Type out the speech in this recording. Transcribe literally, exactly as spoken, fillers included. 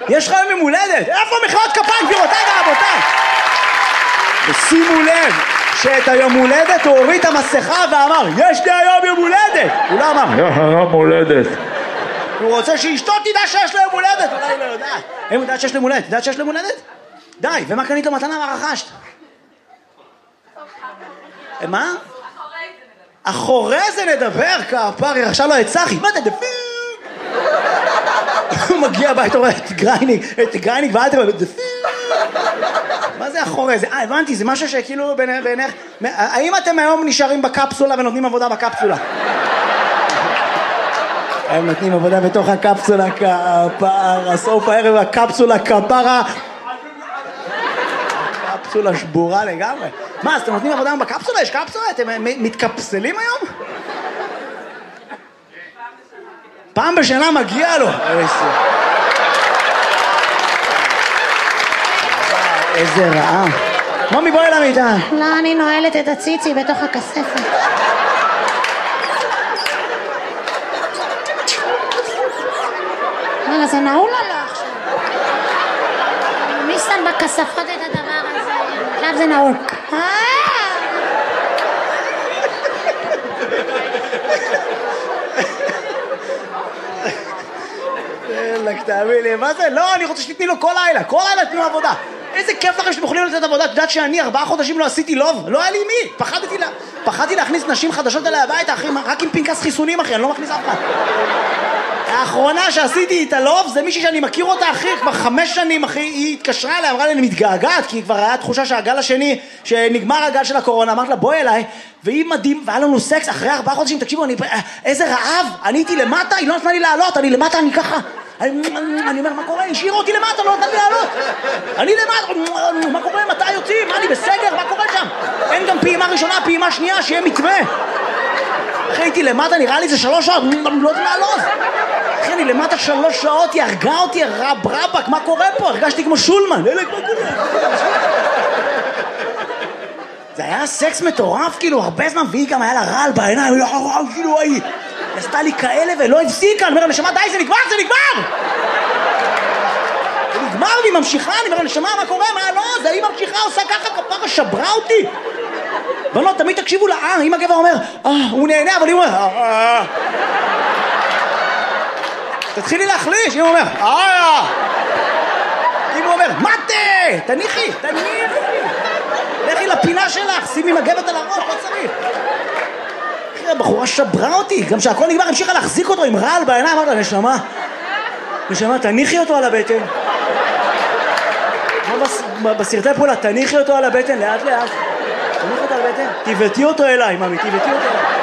יש לך יום הולדת, איפה מחיאות כפיים גבירותיי ורבותיי? ושימו לב שאת היום הולדת הוא הוריד את המסכה ואמר, יש לי היום יום הולדת. הוא לא אמר, יום הולדת. הוא רוצה שאשתו תדע שיש לו יום הולדת, אולי לא יודעת. הם יודעת שיש לו יום הולדת, יודעת שיש לו יום הולדת? די, ומה קנית לו מתנה מה רכשת? מה? אחורי זה נדבר, כפרי, רכשה לו את צחי, מה אתה דפיר? הוא מגיע הבית, הוא רואה את גרייניק, את גרייניק ואל תבוא, דפיר. מה זה אחורי זה? אה, הבנתי, זה משהו שכאילו בעיניך... האם אתם היום נשארים בקפסולה ונותנים עבודה בקפסולה? הם נותנים עבודה בתוך הקפסולה, כפרה, סוף הערב הקפסולה, כפרה. קפסולה שבורה לגמרי. מה, אז אתם נותנים עבודה בקפסולה? יש קפסולה? אתם מתקפסלים היום? פעם בשנה מגיע לו. איזה רעה. מומי בואי למיטה. לא, אני נועלת את הציצי בתוך הכספת. רגע, זה נעול או לא עכשיו? מי שם בכספות את הדבר הזה? עכשיו זה נעול. אלק, תאמין לי, מה זה? לא, אני רוצה שתתני לו כל לילה, כל לילה תתנו עבודה. איזה כיף לכם שאתם יכולים לתת עבודה. את יודעת שאני ארבעה חודשים לא עשיתי לוב? לא היה לי מי. פחדתי, לה... פחדתי להכניס נשים חדשות אליי הביתה, אחי, רק עם פנקס חיסונים, אחי, אני לא מכניס אף אחד. האחרונה שעשיתי את הלוב זה מישהי שאני מכיר אותה, אחי, כבר חמש שנים, אחי, היא התקשרה אליי, אמרה לי, אני מתגעגעת, כי כבר היה תחושה שהגל השני, שנגמר הגל של הקורונה, אמרת לה, בואי אליי, והיא מדהים, והיה לנו סקס, אחרי ארבעה חודשים, תקשיבו, אני, איזה רעב, אני הייתי למטה, היא לא נתנה לי לעלות, אני למטה, אני ככה, אני, אני אומר, מה קורה? השאירה אותי למטה, לא נתנה לי לעלות, אני למטה, מה קורה? מתי יוצאים? מה, אני בסגר? מה קורה שם? אין גם פעימה ראשונה, פעימה שנייה, שיהיה מתווה. אחי, הייתי למטה, נראה לי זה שלוש שעות, לא יודעים לעלות. אחי, אני למטה שלוש שעות, היא הרגה אותי, רב רבק, מה קורה פה? הרגשתי כמו שולמן. אלק, מה קורה? זה היה סקס מטורף, כאילו, הרבה זמן, והיא גם היה לה רעל בעיניים, כאילו, היא עשתה לי כאלה ולא הפסיקה, אני אומר, נשמה, די, זה נגמר, זה נגמר! זה נגמר, והיא ממשיכה, אני אומר, נשמה, מה קורה? מה, לא, זה היא ממשיכה, עושה ככה, כפרה, שברה אותי. ולא, תמיד תקשיבו לה, אה, אם הגבר אומר, אה, הוא נהנה, אבל היא אומר, אה, אה. תתחילי להחליש, אם הוא אומר, אה, אם הוא אומר, מתה, תניחי, תניחי. לכי לפינה שלך, שימי מגבת על הראש, לא צריך. אחי, הבחורה שברה אותי, גם שהכל נגמר, המשיכה להחזיק אותו עם רעל בעיניים, אמרת לה, נשמה, נשמה, תניחי אותו על הבטן. בסרטי פעולה, תניחי אותו על הבטן, לאט לאט. תניחי אותו על הבטן, תיבטי אותו אליי, ממי, תיבטי אותו אליי.